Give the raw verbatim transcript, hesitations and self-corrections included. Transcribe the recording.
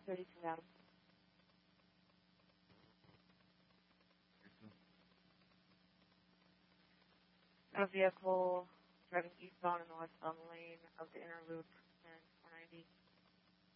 thirty-two Adam. A vehicle driving eastbound in the westbound lane of the inner loop and four ninety.